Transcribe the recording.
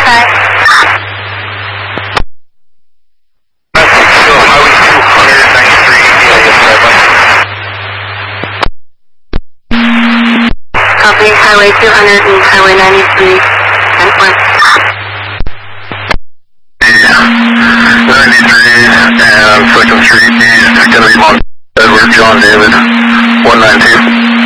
verify. Copy, Highway 200 and Highway 93, and 1. 93 and 2nd Street East, gonna be Mount Edward, John David, 192.